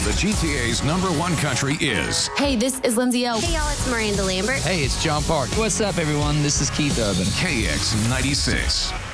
The GTA's #1 country is Hey, this is Lindsay O. Hey, y'all, it's Miranda Lambert. Hey, it's John Park. What's up, everyone? This is Keith Urban. KX96.